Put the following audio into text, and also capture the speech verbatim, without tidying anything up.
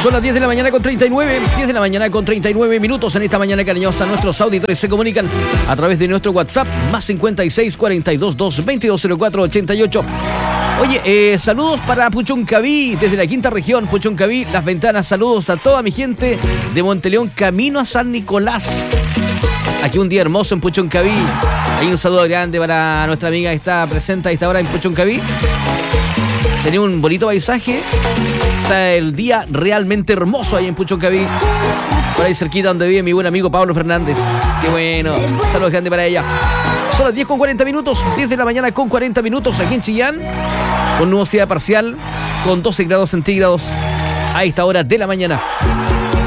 Son las diez de la mañana con treinta y nueve, diez de la mañana con treinta y nueve minutos en esta mañana cariñosa. Nuestros auditores se comunican a través de nuestro WhatsApp, más cincuenta y seis, cuarenta y dos, dos, veintidós, cero cuatro, ochenta y ocho. Oye, eh, saludos para Puchuncaví, desde la quinta región, Puchuncaví, Las Ventanas. Saludos a toda mi gente de Monteleón, camino a San Nicolás. Aquí un día hermoso en Puchuncaví. Hay un saludo grande para nuestra amiga que está presente a esta hora en Puchuncaví. Tenía un bonito paisaje. Está el día realmente hermoso ahí en Puchuncaví. Por ahí cerquita donde vive mi buen amigo Pablo Fernández. Qué bueno. Saludos grandes para ella. Son las diez con cuarenta minutos. diez de la mañana con cuarenta minutos aquí en Chillán. Con nubosidad parcial. Con doce grados centígrados a esta hora de la mañana.